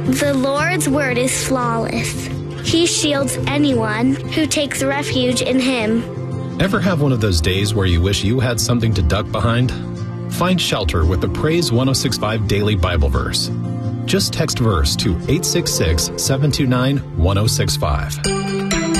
The Lord's word is flawless. He shields anyone who takes refuge in him. Ever have one of those days where you wish you had something to duck behind? Find shelter with the Praise 1065 Daily Bible Verse. Just text verse to 866-729-1065.